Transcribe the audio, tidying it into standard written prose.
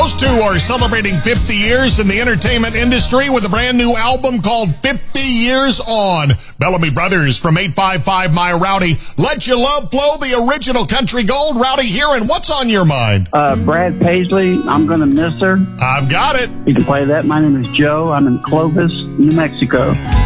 Those two are celebrating 50 years in the entertainment industry with a brand new album called 50 Years On. Bellamy Brothers from 855 My Rowdy. Let Your Love Flow, the original country gold. Rowdy here, and what's on your mind? Brad Paisley, I'm Gonna Miss Her. I've got it. You can play that. My name is Joe. I'm in Clovis, New Mexico.